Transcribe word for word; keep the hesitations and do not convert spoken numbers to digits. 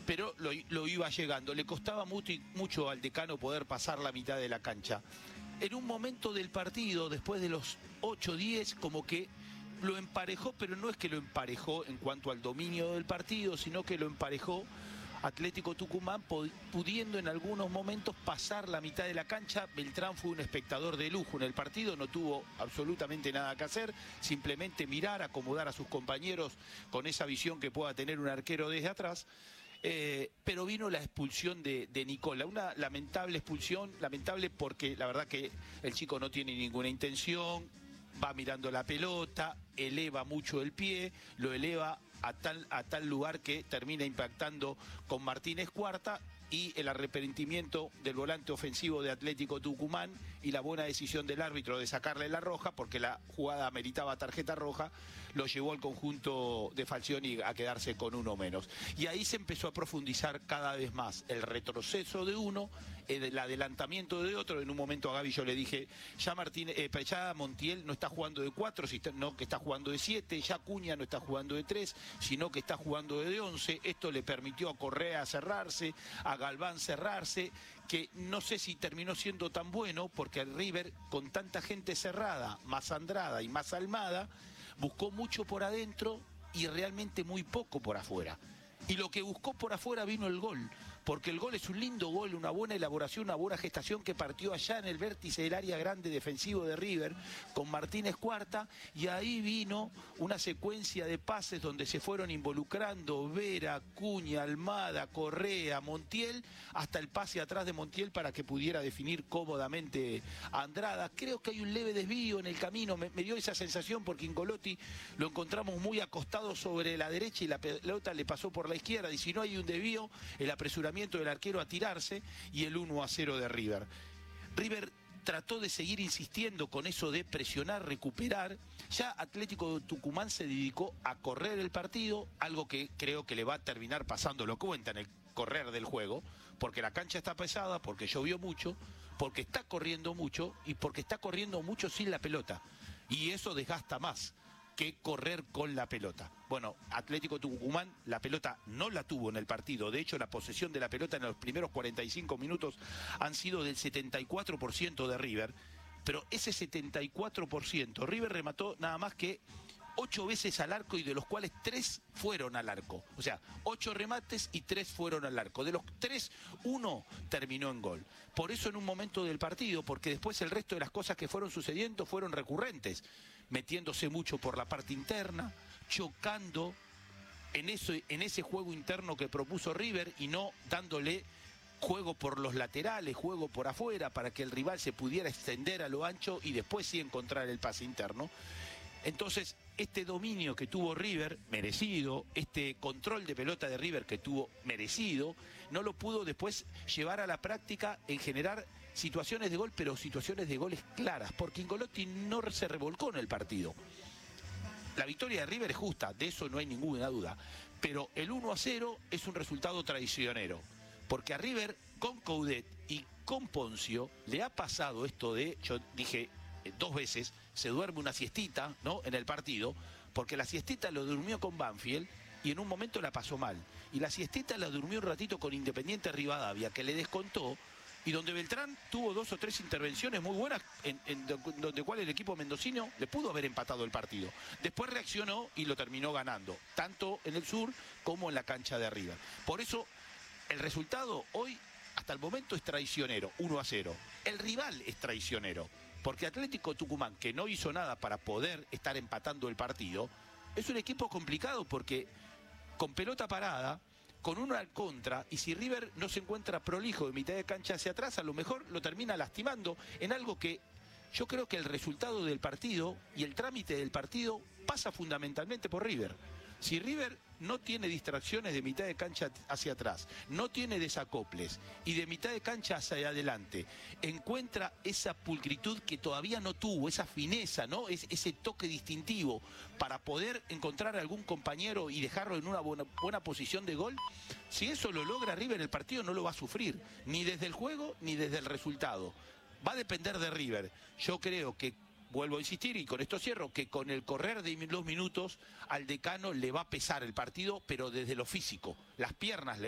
pero lo, lo iba llegando. Le costaba mucho, mucho al Decano poder pasar la mitad de la cancha. En un momento del partido, después de los ocho diez, como que lo emparejó, pero no es que lo emparejó en cuanto al dominio del partido, sino que lo emparejó Atlético Tucumán, pudiendo en algunos momentos pasar la mitad de la cancha. Beltrán fue un espectador de lujo en el partido, no tuvo absolutamente nada que hacer, simplemente mirar, acomodar a sus compañeros con esa visión que pueda tener un arquero desde atrás. Eh, pero vino la expulsión de, de Nicola, una lamentable expulsión, lamentable porque la verdad que el chico no tiene ninguna intención, va mirando la pelota, eleva mucho el pie, lo eleva a tal, a tal lugar que termina impactando con Martínez Cuarta, y el arrepentimiento del volante ofensivo de Atlético Tucumán y la buena decisión del árbitro de sacarle la roja, porque la jugada ameritaba tarjeta roja, lo llevó al conjunto de Falcioni a quedarse con uno menos. Y ahí se empezó a profundizar cada vez más el retroceso de uno, el adelantamiento de otro. En un momento a Gaby yo le dije, ya, Martín, eh, ya Montiel no está jugando de cuatro, sino que está jugando de siete, ya Cuña no está jugando de tres, sino que está jugando de once. Esto le permitió a Correa cerrarse, a Galván cerrarse, que no sé si terminó siendo tan bueno, porque el River, con tanta gente cerrada, más Andrada y más Almada, buscó mucho por adentro y realmente muy poco por afuera. Y lo que buscó por afuera vino el gol, porque el gol es un lindo gol, una buena elaboración, una buena gestación que partió allá en el vértice del área grande defensivo de River con Martínez Cuarta, y ahí vino una secuencia de pases donde se fueron involucrando Vera, Cuña, Almada, Correa, Montiel, hasta el pase atrás de Montiel para que pudiera definir cómodamente a Andrada. Creo que hay un leve desvío en el camino, me, me dio esa sensación porque Ingolotti lo encontramos muy acostado sobre la derecha y la pelota le pasó por la izquierda, y si no hay un desvío, el apresuramiento del arquero a tirarse, y el uno a cero de River. River trató de seguir insistiendo con eso de presionar, recuperar. Ya Atlético Tucumán se dedicó a correr el partido, algo que creo que le va a terminar pasando, lo cuenta en el correr del juego, porque la cancha está pesada, porque llovió mucho, porque está corriendo mucho y porque está corriendo mucho sin la pelota, y eso desgasta más que correr con la pelota. Bueno, Atlético Tucumán la pelota no la tuvo en el partido. De hecho, la posesión de la pelota en los primeros cuarenta y cinco minutos han sido del setenta y cuatro por ciento de River, pero ese setenta y cuatro por ciento, River remató nada más que ocho veces al arco, y de los cuales tres fueron al arco. O sea, ocho remates y tres fueron al arco. De los tres, uno terminó en gol. Por eso en un momento del partido, porque después el resto de las cosas que fueron sucediendo fueron recurrentes, metiéndose mucho por la parte interna, chocando en, eso, en ese juego interno que propuso River y no dándole juego por los laterales, juego por afuera, para que el rival se pudiera extender a lo ancho y después sí encontrar el pase interno. Entonces, este dominio que tuvo River, merecido, este control de pelota de River que tuvo merecido, no lo pudo después llevar a la práctica en generar situaciones de gol, pero situaciones de goles claras, porque Ingolotti no se revolcó en el partido. La victoria de River es justa, de eso no hay ninguna duda, pero el uno a cero es un resultado traicionero, porque a River con Coudet y con Poncio le ha pasado esto de, yo dije dos veces, se duerme una siestita, ¿no?, en el partido, porque la siestita lo durmió con Banfield y en un momento la pasó mal, y la siestita la durmió un ratito con Independiente Rivadavia, que le descontó, y donde Beltrán tuvo dos o tres intervenciones muy buenas, en, en donde cual el equipo mendocino le pudo haber empatado el partido. Después reaccionó y lo terminó ganando, tanto en el sur como en la cancha de arriba. Por eso el resultado hoy, hasta el momento, es traicionero, uno a cero. El rival es traicionero, porque Atlético Tucumán, que no hizo nada para poder estar empatando el partido, es un equipo complicado porque con pelota parada, con una al contra, y si River no se encuentra prolijo de mitad de cancha hacia atrás, a lo mejor lo termina lastimando en algo que yo creo que el resultado del partido y el trámite del partido pasa fundamentalmente por River. Si River no tiene distracciones de mitad de cancha hacia atrás, no tiene desacoples, y de mitad de cancha hacia adelante encuentra esa pulcritud que todavía no tuvo, esa fineza, ¿no?, es, ese toque distintivo para poder encontrar a algún compañero y dejarlo en una buena, buena posición de gol, si eso lo logra River, el partido no lo va a sufrir, ni desde el juego ni desde el resultado. Va a depender de River. Yo creo que, vuelvo a insistir, y con esto cierro, que con el correr de los minutos al Decano le va a pesar el partido, pero desde lo físico. Las piernas le